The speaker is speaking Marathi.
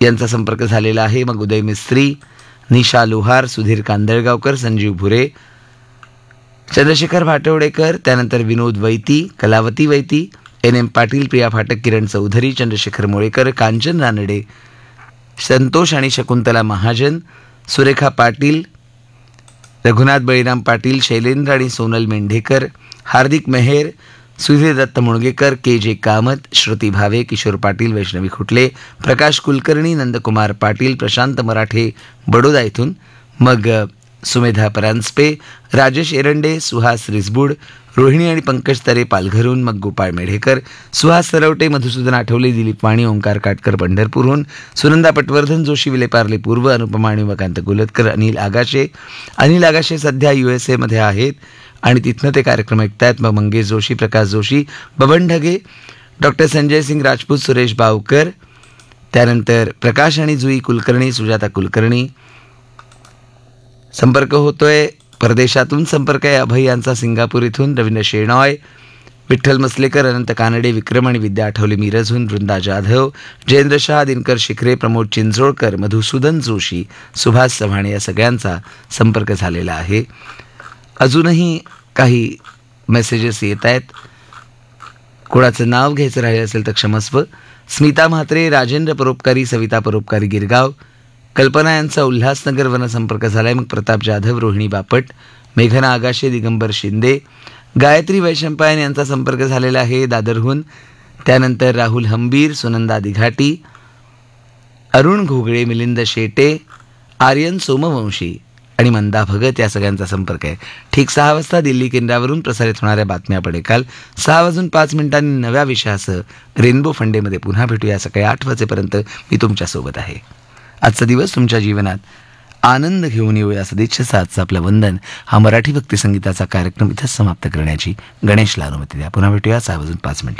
यांचा संपर्क झालेला आहे. मग उदय मिस्त्री, निशा लोहार, सुधीर कांदळगावकर, संजीव भुरे, चंद्रशेखर भाटवडेकर, त्यानंतर विनोद वैती, कलावती वैती, NM पाटील, प्रिया फाटक, किरण चौधरी, चंद्रशेखर मोळेकर, कांचन रानडे, संतोष आणि शकुंतला महाजन, सुरेखा पाटील, रघुनाथ बळीराम पाटील, शैलेंद्र आणि सोनल मेंढेकर, हार्दिक मेहेर, सुधीर दत्त मुणगेकर, KJ कामत, श्रुती भावे, किशोर पाटील, वैष्णवी खुटले, प्रकाश कुलकर्णी, नंदकुमार पाटील, प्रशांत मराठे बडोदा इथून, मग सुमेधा परांजपे, राजेश एरंडे, सुहास रिसबूड, रोहिणी आणि पंकज तरे पालघरहून, मग गोपाळ मेढेकर, सुहास सरवटे, मधुसूदन आठवले, दिलीप वाणी, ओंकार काटकर पंढरपूरहून, सुनंदा पटवर्धन जोशी, विलेपार्ले पूर्व, अनुपमा आणि वकांत गुलतकर, अनिल आगाशे सध्या USA मध्ये आहेत आणि तिथनं ते कार्यक्रम ऐकतायत. मग मंगेश जोशी, प्रकाश जोशी, बबन ढगे, डॉक्टर संजय सिंग राजपूत, सुरेश बावकर, त्यानंतर प्रकाश आणि जुई कुलकर्णी, सुजाता कुलकर्णी. संपर्क होतोय परदेशातून, संपर्क आहे अभय यांचा सिंगापूर इथून, रवींद्र शेणॉय, विठ्ठल मसलेकर, अनंत कानडे, विक्रम आणि विद्या आठवले मिरजहून, वृंदा जाधव, जयेंद्र शाह, दिनकर शिखरे, प्रमोद चिंचोळकर, मधुसूदन जोशी, सुभाष चव्हाण या सगळ्यांचा संपर्क झालेला आहे. अजूनही काही मेसेजेस येत आहेत. कोणाचं नाव घ्यायचं राहिलं असेल तर क्षमस्व. स्मिता म्हात्रे, राजेंद्र परोपकारी, सविता परोपकारी गिरगाव, कल्पना यांचा उल्हासनगर वन संपर्क झालाय. मग प्रताप जाधव, रोहिणी बापट, मेघना आगाशे, दिगंबर शिंदे, गायत्री वैशंपायन यांचा संपर्क झालेला आहे दादरहून. त्यानंतर राहुल हंबीर, सुनंदा दिघाटी, अरुण घोगळे, मिलिंद शेटे, आर्यन सोमवंशी आणि मंदा भगत या सगळ्यांचा संपर्क आहे. ठीक 6 वाजता दिल्ली केंद्रावरून प्रसारित होणाऱ्या बातम्या आपण काल 6:05 नव्या विषयासह रेनबो फंडेमध्ये पुन्हा भेटूया. सकाळी 8 वाजेपर्यंत मी तुमच्यासोबत आहे. आजचा दिवस तुमच्या जीवनात आनंद घेऊन येऊया सदिच्छेचा आजचा आपलं वंदन हा मराठी भक्तिसंगीताचा कार्यक्रम इथंच समाप्त करण्याची गणेशला अनुमती द्या. पुन्हा भेटूया 6:05.